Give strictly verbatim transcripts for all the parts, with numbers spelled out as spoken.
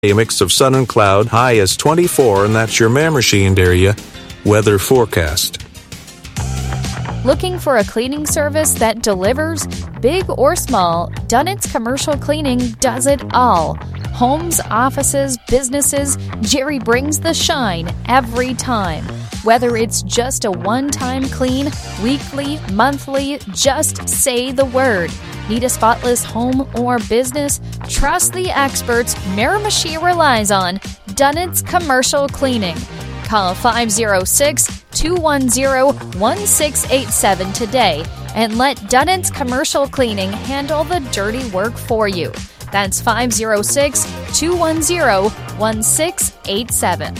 A mix of sun and cloud, high as twenty-four, and that's your Miramichi area weather forecast. Looking for a cleaning service that delivers? Big or small, Dunnett's Commercial Cleaning does it all. Homes, offices, businesses, Jerry brings the shine every time. Whether it's just a one-time clean, weekly, monthly, just say the word. Need a spotless home or business? Trust the experts Miramichi relies on. Dunnett's Commercial Cleaning. Call five oh six, two one oh, one six eight seven today and let Dunnett's Commercial Cleaning handle the dirty work for you. That's five oh six, two one oh, one six eight seven.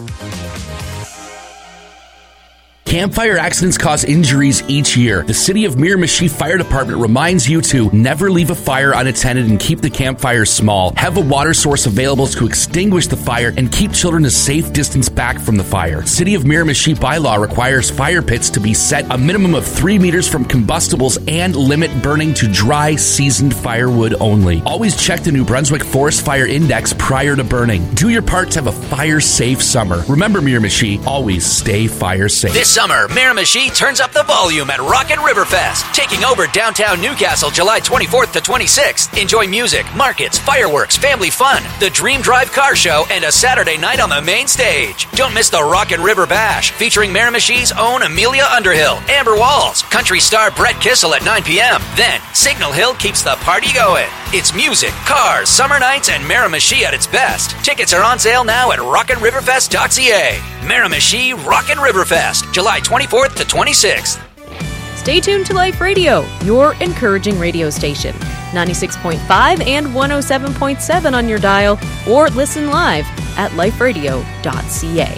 Campfire accidents cause injuries each year. The City of Miramichi Fire Department reminds you to never leave a fire unattended and keep the campfire small. Have a water source available to extinguish the fire and keep children a safe distance back from the fire. City of Miramichi bylaw requires fire pits to be set a minimum of three meters from combustibles and limit burning to dry, seasoned firewood only. Always check the New Brunswick Forest Fire Index prior to burning. Do your part to have a fire-safe summer. Remember, Miramichi, always stay fire-safe. This summer, Miramichi turns up the volume at Rockin' Riverfest, taking over downtown Newcastle July twenty-fourth to twenty-sixth. Enjoy music, markets, fireworks, family fun, the Dream Drive car show, and a Saturday night on the main stage. Don't miss the Rockin' River Bash, featuring Miramichi's own Amelia Underhill, Amber Walls, country star Brett Kissel at nine p.m. Then, Signal Hill keeps the party going. It's music, cars, summer nights, and Miramichi at its best. Tickets are on sale now at rockin riverfest dot c a. Miramichi Rockin' Riverfest, July twenty-fourth to twenty-sixth. Stay tuned to Life Radio, your encouraging radio station. ninety-six point five and one oh seven point seven on your dial, or listen live at life radio dot c a.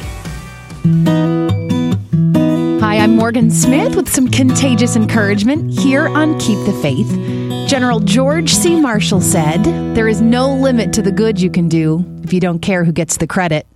Hi, I'm Morgan Smith with some contagious encouragement here on Keep the Faith. General George C. Marshall said, "There is no limit to the good you can do if you don't care who gets the credit."